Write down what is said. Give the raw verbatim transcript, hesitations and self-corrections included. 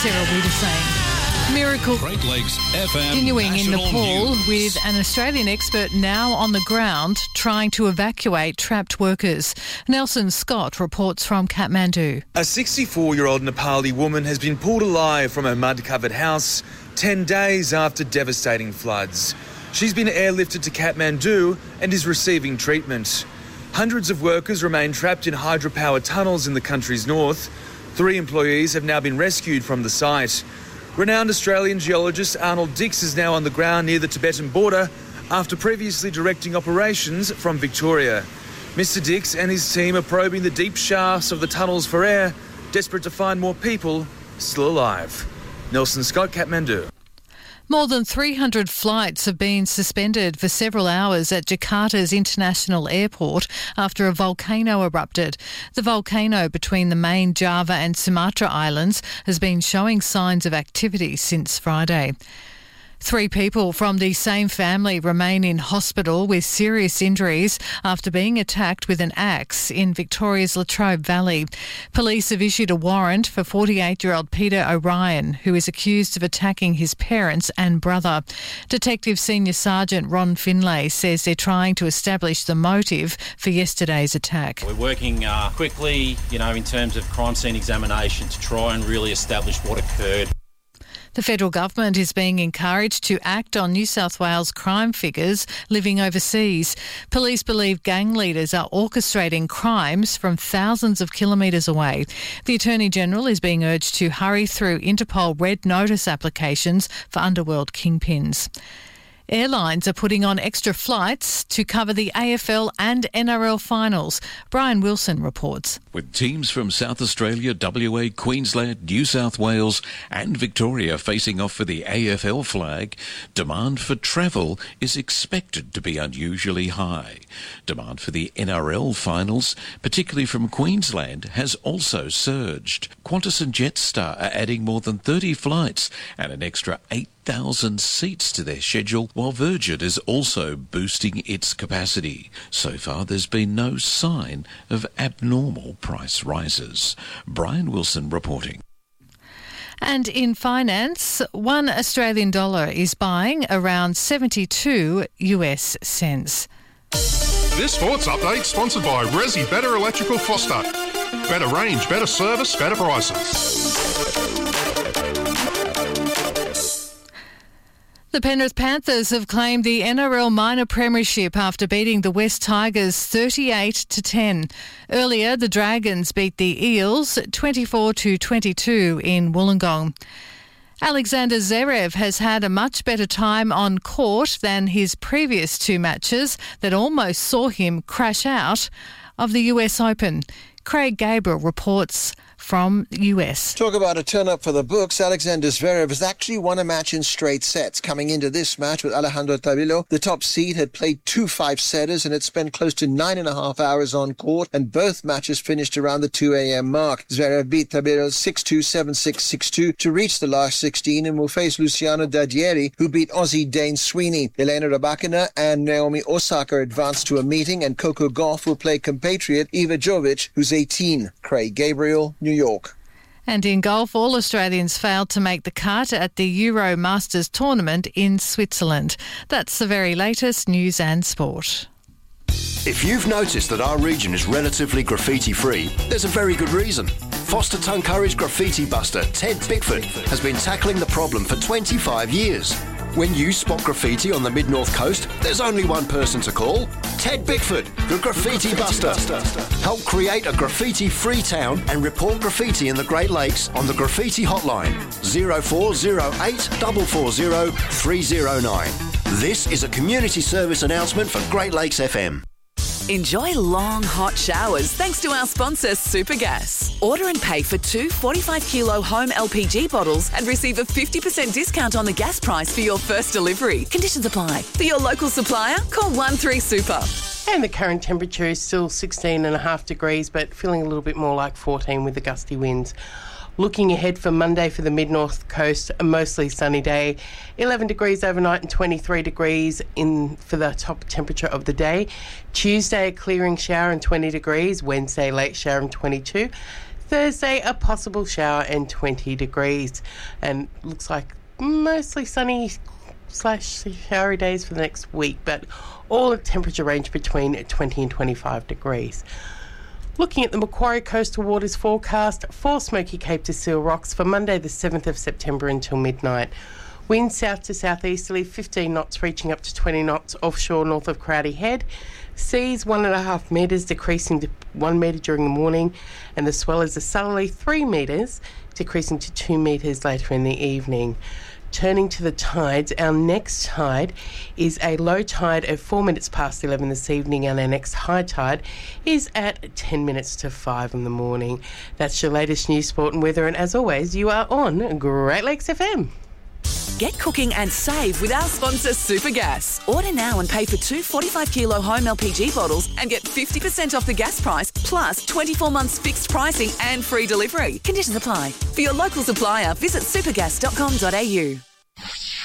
Sarah Wiedersame. Miracle Great Lakes F M continuing in National Nepal News. with an Australian expert now on the ground trying to evacuate trapped workers. Nelson Scott reports from Kathmandu. A sixty-four-year-old Nepali woman has been pulled alive from her mud-covered house ten days after devastating floods. She's been airlifted to Kathmandu and is receiving treatment. Hundreds of workers remain trapped in hydropower tunnels in the country's north. Three employees have now been rescued from the site. Renowned Australian geologist Arnold Dix is now on the ground near the Tibetan border after previously directing operations from Victoria. Mister Dix and his team are probing the deep shafts of the tunnels for air, desperate to find more people still alive. Nelson Scott, Kathmandu. More than three hundred flights have been suspended for several hours at Jakarta's international airport after a volcano erupted. The volcano between the main Java and Sumatra islands has been showing signs of activity since Friday. Three people from the same family remain in hospital with serious injuries after being attacked with an axe in Victoria's Latrobe Valley. Police have issued a warrant for forty-eight-year-old Peter O'Ryan, who is accused of attacking his parents and brother. Detective Senior Sergeant Ron Finlay says they're trying to establish the motive for yesterday's attack. We're working uh, quickly, you know, in terms of crime scene examination to try and really establish what occurred. The federal government is being encouraged to act on New South Wales crime figures living overseas. Police believe gang leaders are orchestrating crimes from thousands of kilometres away. The Attorney-General is being urged to hurry through Interpol red notice applications for underworld kingpins. Airlines are putting on extra flights to cover the A F L and N R L finals. Brian Wilson reports. With teams from South Australia, W A, Queensland, New South Wales and Victoria facing off for the A F L flag, demand for travel is expected to be unusually high. Demand for the N R L finals, particularly from Queensland, has also surged. Qantas and Jetstar are adding more than thirty flights and an extra eight thousand seats to their schedule, while Virgin is also boosting its capacity. So far, there's been no sign of abnormal price rises. Brian Wilson reporting. And in finance, one Australian dollar is buying around seventy-two US cents. This sports update sponsored by Resi Better Electrical Foster. Better range, better service, better prices. The Penrith Panthers have claimed the N R L minor premiership after beating the West Tigers thirty-eight to ten. Earlier, the Dragons beat the Eels twenty-four to twenty-two in Wollongong. Alexander Zverev has had a much better time on court than his previous two matches that almost saw him crash out of the U S Open. Craig Gabriel reports from the U S. Talk about a turn-up for the books. Alexander Zverev has actually won a match in straight sets. Coming into this match with Alejandro Tabilo, the top seed had played two five-setters and had spent close to nine and a half hours on court, and both matches finished around the two a.m. mark. Zverev beat Tabilo six two, seven six, six two to reach the last sixteen and will face Luciano Daddieri, who beat Aussie Dane Sweeney. Elena Rybakina and Naomi Osaka advanced to a meeting, and Coco Gauff will play compatriot Iva Jovic, who's eighteen. Craig Gabriel, New York. And in golf, all Australians failed to make the cut at the Euro Masters tournament in Switzerland. That's the very latest news and sport. If you've noticed that our region is relatively graffiti-free, there's a very good reason. Foster Tuncurry's graffiti buster, Ted Bickford, has been tackling the problem for twenty-five years. When you spot graffiti on the Mid-North Coast, there's only one person to call. Ted Bickford, the Graffiti Buster. Help create a graffiti-free town and report graffiti in the Great Lakes on the Graffiti Hotline, zero four zero eight, four four zero, three zero nine. This is a community service announcement for Great Lakes F M. Enjoy long, hot showers thanks to our sponsor, Supergas. Order and pay for two forty-five kilo home L P G bottles and receive a fifty percent discount on the gas price for your first delivery. Conditions apply. For your local supplier, call one three super. And the current temperature is still sixteen and a half degrees, but feeling a little bit more like fourteen with the gusty winds. Looking ahead for Monday for the Mid-North Coast, a mostly sunny day. eleven degrees overnight and twenty-three degrees in for the top temperature of the day. Tuesday, a clearing shower and twenty degrees. Wednesday, late shower and twenty-two. Thursday, a possible shower and twenty degrees. And looks like mostly sunny slash showery days for the next week, but all temperature range between twenty and twenty-five degrees. Looking at the Macquarie Coastal Waters forecast for Smoky Cape to Seal Rocks for Monday the seventh of September until midnight. Winds south to southeasterly, fifteen knots reaching up to twenty knots offshore north of Crowdy Head. Seas one and a half metres decreasing to one metre during the morning, and the swells are southerly three metres decreasing to two metres later in the evening. Turning to the tides, our next tide is a low tide of four minutes past eleven this evening, and our next high tide is at ten minutes to five in the morning. That's your latest news, sport and weather, and as always, you are on Great Lakes F M. Get cooking and save with our sponsor Supergas. Order now and pay for two forty-five kilo home L P G bottles and get fifty percent off the gas price, plus twenty-four months fixed pricing and free delivery. Conditions apply. For your local supplier, visit supergas dot com dot a u.